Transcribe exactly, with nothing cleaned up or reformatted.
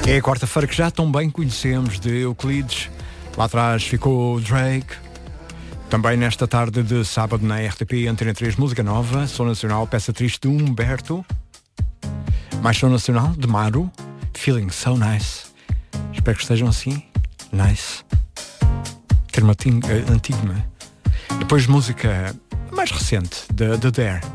É a quarta-feira que já tão bem conhecemos de Euclides. Lá atrás ficou o Drake. Também nesta tarde de sábado na R T P Antena três, música nova, Som Nacional, peça triste de Humberto. Mais Som Nacional, de Maru, Feeling So Nice. Espero que estejam assim, nice. Termo antigo, não é? Depois música mais recente, de The Dare.